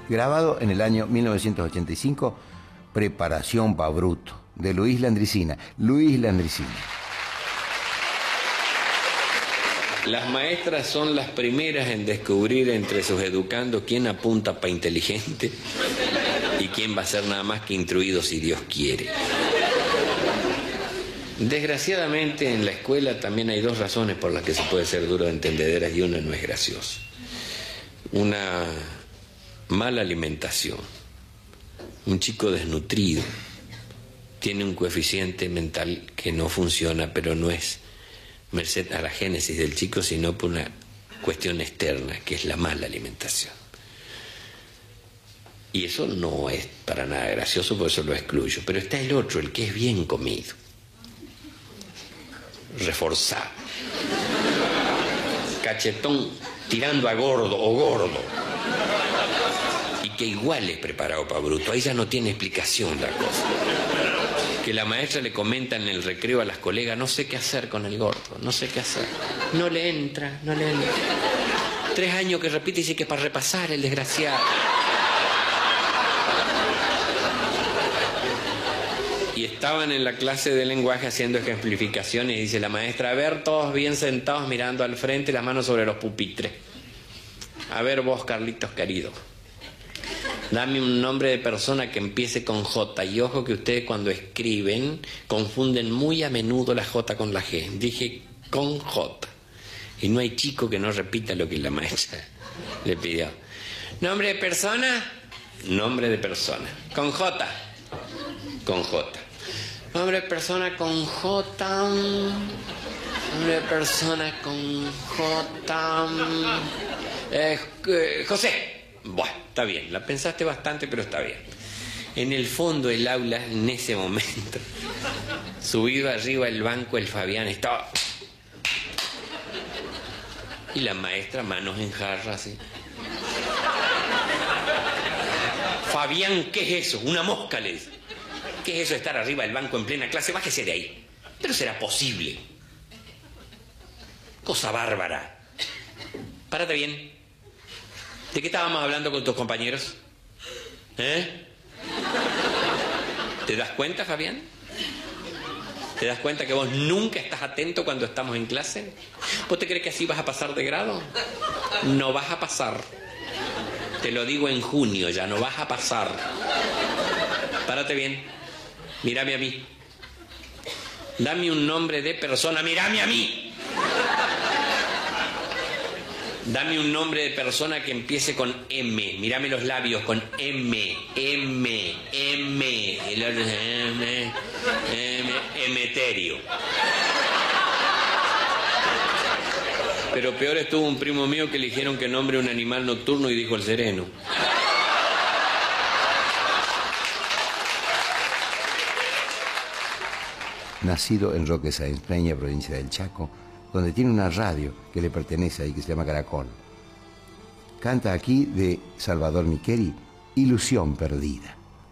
grabado en el año 1985, Preparación pa' Bruto, de Luis Landricina. Luis Landricina. Las maestras son las primeras en descubrir entre sus educandos quién apunta para inteligente y quién va a ser nada más que instruido si Dios quiere. Desgraciadamente en la escuela también hay dos razones por las que se puede ser duro de entendederas y una no es graciosa. Una mala alimentación. Un chico desnutrido tiene un coeficiente mental que no funciona, pero no es merced a la génesis del chico, sino por una cuestión externa, que es la mala alimentación. Y eso no es para nada gracioso, por eso lo excluyo. Pero está el otro, el que es bien comido, reforzado, cachetón tirando a gordo o gordo, y que igual es preparado para bruto. Ahí ya no tiene explicación la cosa. Que la maestra le comenta en el recreo a las colegas: no sé qué hacer con el gordo, no sé qué hacer. No le entra, no le entra. 3 años que repite y dice que para repasar el desgraciado. Y estaban en la clase de lenguaje haciendo ejemplificaciones y dice la maestra: a ver, todos bien sentados mirando al frente, las manos sobre los pupitres. A ver vos, Carlitos querido, dame un nombre de persona que empiece con J. Y ojo que ustedes cuando escriben confunden muy a menudo la J con la G. Dije con J. Y no hay chico que no repita lo que la maestra le pidió. ¿Nombre de persona? Nombre de persona. ¿Con J? Con J. Nombre de persona con J. Nombre de persona con J. José. Bueno, está bien, la pensaste bastante, pero está bien. En el fondo del aula, en ese momento, subido arriba del banco, el Fabián estaba... Y la maestra, manos en jarra, así. Fabián, ¿qué es eso? Una mosca, le dice. ¿Qué es eso de estar arriba del banco en plena clase? Bájese de ahí. Pero será posible. Cosa bárbara. Párate bien. ¿De qué estábamos hablando con tus compañeros? ¿Eh? ¿Te das cuenta, Fabián? ¿Te das cuenta que vos nunca estás atento cuando estamos en clase? ¿Vos te crees que así vas a pasar de grado? No vas a pasar. Te lo digo en junio, ya no vas a pasar. Párate bien. Mírame a mí. Dame un nombre de persona. Mírame a mí. Dame un nombre de persona que empiece con M. Mírame los labios con M. El otro es M. Emeterio. Pero peor estuvo un primo mío que le dijeron que nombre un animal nocturno y dijo el sereno. Nacido en Roque Sáenz Peña, provincia del Chaco, donde tiene una radio que le pertenece ahí, que se llama Caracol. Canta aquí de Salvador Micheli, Ilusión Perdida.